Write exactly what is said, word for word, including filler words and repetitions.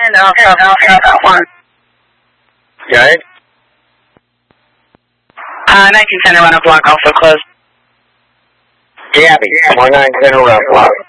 and I'll have that one. Okay. Uh, nineteen ten around a block, also closed. Gabby, one nine ten around block.